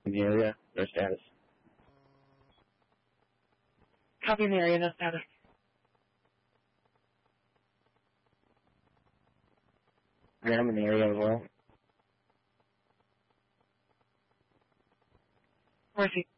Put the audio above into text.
In the area, no status. Copy in the area, no status. Yeah, I'm in the area as well. Where's he?